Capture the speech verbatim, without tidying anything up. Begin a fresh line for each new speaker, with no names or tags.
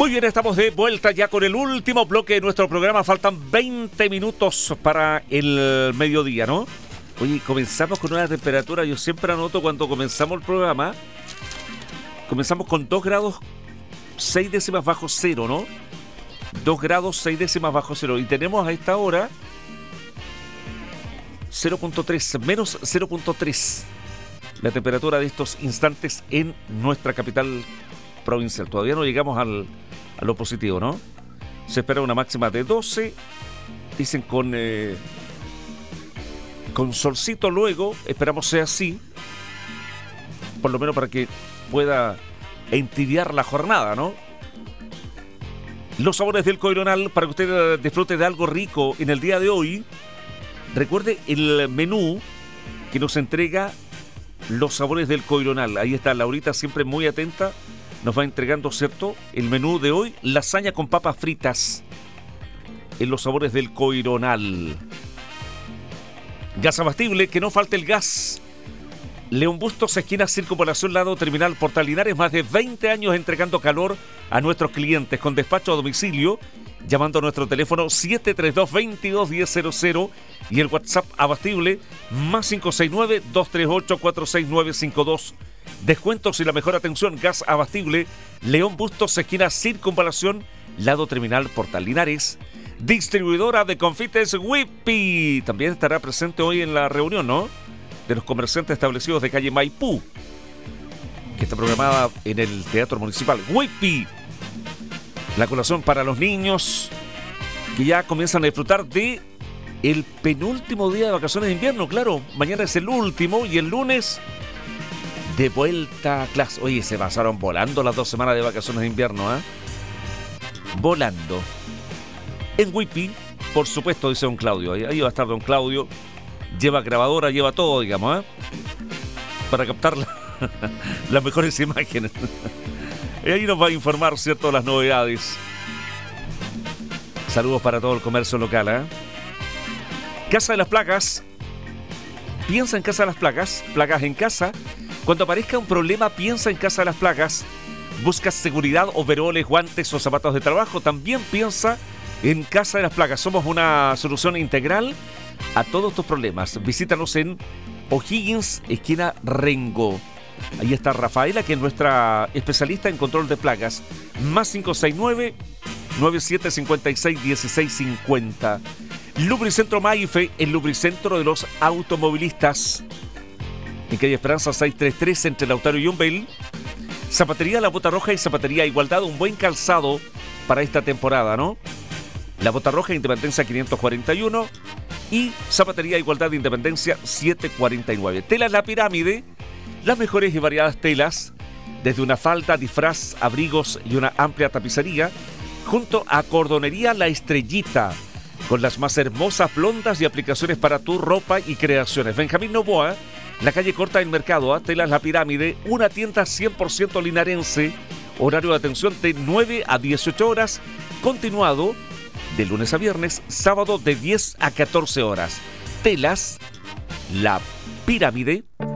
Muy bien, estamos de vuelta ya con el último bloque de nuestro programa. Faltan veinte minutos para el mediodía, ¿no? Oye, comenzamos con una temperatura, yo siempre anoto cuando comenzamos el programa, comenzamos con dos grados seis décimas bajo cero, ¿no? dos grados seis décimas bajo cero. Y tenemos a esta hora cero punto tres, menos cero punto tres. La temperatura de estos instantes en nuestra capital provincial. Todavía no llegamos al, a lo positivo, ¿no? Se espera una máxima de doce. Dicen con eh, con solcito luego. Esperamos sea así. Por lo menos para que pueda entibiar la jornada, ¿no? Los sabores del Coironal, para que usted disfrute de algo rico en el día de hoy. Recuerde el menú que nos entrega Los Sabores del Coironal. Ahí está Laurita, siempre muy atenta. Nos va entregando, ¿cierto?, el menú de hoy. Lasaña con papas fritas en Los Sabores del Coironal. Gas abastible, que no falte el gas. León Bustos, esquina Circunvalación, lado Terminal Portal Linares. Más de veinte años entregando calor a nuestros clientes con despacho a domicilio, llamando a nuestro teléfono siete tres dos, veintidós diez cero cero y el WhatsApp abastible más cinco seis nueve, dos tres ocho, cuatro seis nueve cinco dos. Descuentos y la mejor atención. Gas abastible, León Bustos, esquina Circunvalación, lado Terminal Portal Linares. Distribuidora de confites Whippy. También estará presente hoy en la reunión, ¿no?, de los comerciantes establecidos de calle Maipú, que está programada en el Teatro Municipal. Whippy, la colación para los niños que ya comienzan a disfrutar de el penúltimo día de vacaciones de invierno. Claro, mañana es el último y el lunes de vuelta a clase. Oye, se pasaron volando las dos semanas de vacaciones de invierno, ¿eh? Volando. En Whippy, por supuesto, dice don Claudio. Ahí va a estar don Claudio. Lleva grabadora, lleva todo, digamos, ¿eh?, para captar la, las mejores imágenes. Y ahí nos va a informar, ¿cierto?, las novedades. Saludos para todo el comercio local, ¿eh? Casa de las Placas. Piensa en Casa de las Placas. Placas en casa. Cuando aparezca un problema, piensa en Casa de las Placas. ¿Buscas seguridad, overoles, guantes o zapatos de trabajo? También piensa en Casa de las Placas. Somos una solución integral a todos tus problemas. Visítanos en O'Higgins, esquina Rengo. Ahí está Rafaela, que es nuestra especialista en control de plagas. Más cinco seis nueve, nueve siete cinco seis, uno seis cinco cero. Lubricentro Maife, el lubricentro de los automovilistas. En calle Esperanza seiscientos treinta y tres, entre Lautaro y Yumbel. Zapatería La Bota Roja y Zapatería Igualdad. Un buen calzado para esta temporada, ¿no? La Bota Roja, Independencia quinientos cuarenta y uno. Y Zapatería Igualdad de Independencia setecientos cuarenta y nueve. Telas La Pirámide, las mejores y variadas telas, desde una falda, disfraz, abrigos y una amplia tapicería, junto a Cordonería La Estrellita, con las más hermosas blondas y aplicaciones para tu ropa y creaciones. Benjamín Novoa, la calle Corta del Mercado, ¿eh? Telas La Pirámide, una tienda cien por ciento linarense, horario de atención de nueve a dieciocho horas, continuado de lunes a viernes, sábado de diez a catorce horas. Telas La Pirámide.